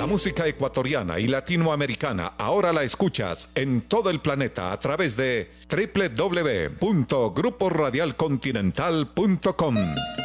La música ecuatoriana y latinoamericana ahora la escuchas en todo el planeta a través de www.gruporadialcontinental.com.